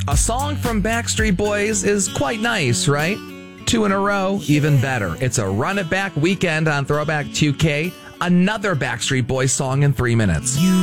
A song from Backstreet Boys is quite nice, right? 2 in a row, even better. It's a run it back weekend on Throwback 2K. Another Backstreet Boys song in 3 minutes.